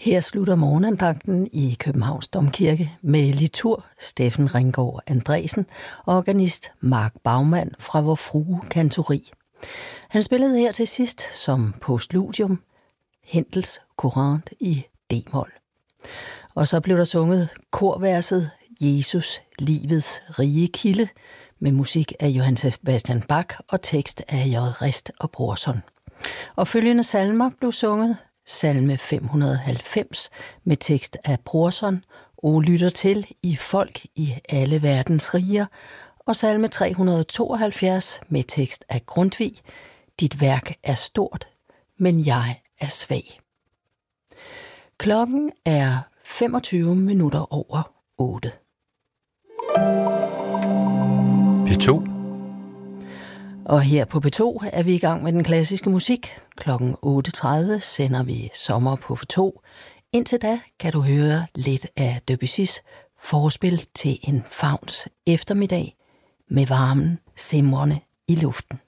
Her slutter morgenandagten i Københavns Domkirke med litur Steffen Ringgaard Andresen og organist Mark Baumann fra Vor Frue Kantori. Han spillede her til sidst som postludium Händels Courant i d-mol. Og så blev der sunget korverset Jesus, livets rige kilde med musik af Johann Sebastian Bach og tekst af J. Rist og Brorson. Og følgende salmer blev sunget: Salme 590 med tekst af Brorson, O lytter til, I folk i alle verdens riger, og salme 372 med tekst af Grundtvig, Dit værk er stort, men jeg er svag. Klokken er 25 minutter over 8. P2. Og her på P2 er vi i gang med den klassiske musik. Klokken 8.30 sender vi Sommer på P2. Indtil da kan du høre lidt af Debussys forspil til en fauns eftermiddag med varmen simrende i luften.